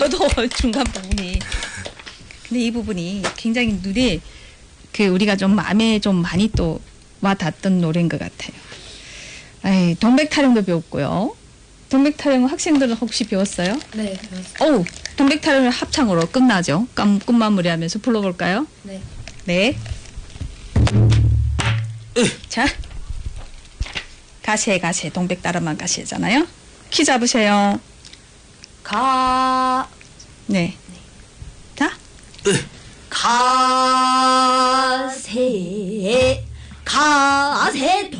저도 중간 부분이. 근데 이 부분이 굉장히 눈에 우리가 좀 마음에 좀 많이 또 와닿던 노래인 것 같아요. 아이, 동백 타령도 배웠고요. 동백 타령 학생들은 혹시 배웠어요? 네, 배웠어요. 오, 동백 타령을 합창으로 끝나죠. 끝마무리하면서 불러볼까요? 네. 네. 자, 가시에 동백 따라만 가시잖아요. 키 잡으세요. 가. 네. 자, 가세